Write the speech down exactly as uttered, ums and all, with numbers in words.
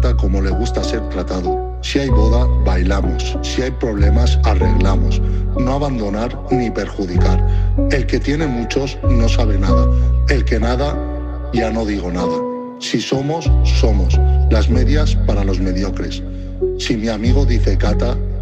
trata como le gusta ser tratado. Si hay boda, bailamos. Si hay problemas, arreglamos. No abandonar ni perjudicar. El que tiene muchos no sabe nada. El que nada, ya no digo nada. Si somos, somos. Las medias para los mediocres. Si mi amigo dice cata,